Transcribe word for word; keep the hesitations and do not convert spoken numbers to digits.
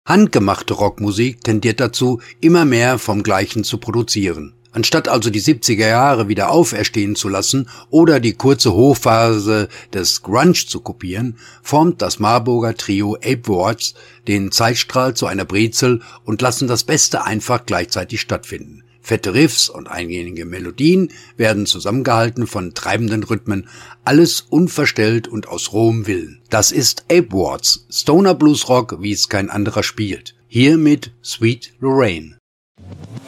Handgemachte Rockmusik tendiert dazu, immer mehr vom Gleichen zu produzieren. Anstatt also die siebziger Jahre wieder auferstehen zu lassen oder die kurze Hochphase des Grunge zu kopieren, formt das Marburger Trio Ape Warts den Zeitstrahl zu einer Brezel und lassen das Beste einfach gleichzeitig stattfinden. Fette Riffs und eingängige Melodien werden zusammengehalten von treibenden Rhythmen, alles unverstellt und aus rohem Willen. Das ist Ape Warts, Stoner Blues Rock, wie es kein anderer spielt. Hier mit Sweet Lorraine.